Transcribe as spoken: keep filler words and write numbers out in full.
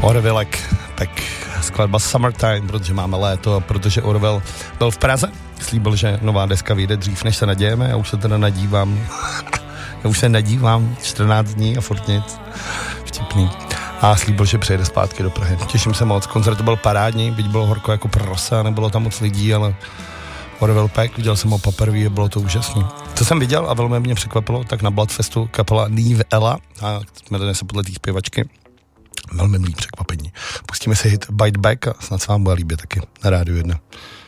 Orwellek, tak skladba Summertime, protože máme léto a protože Orwell byl v Praze, slíbil, že nová deska vyjde dřív, než se nadějeme, já už se teda nadívám, já už se nadívám čtrnáct dní a furt nic, vtipný. A slíbil, že přijede zpátky do Prahy. Těším se moc, koncert byl parádní, byť bylo horko jako prasa, nebylo tam moc lidí, ale Orwell Peck, viděl jsem ho poprvé a bylo to úžasný. Co jsem viděl a velmi mě překvapilo, tak na Bloodfestu kapela Neve Ella, a jmenuje se podle té zpěvačky, velmi milý překvapení. Pustíme si hit Bite Back a snad se vám bude líbit taky na Rádiu jedna.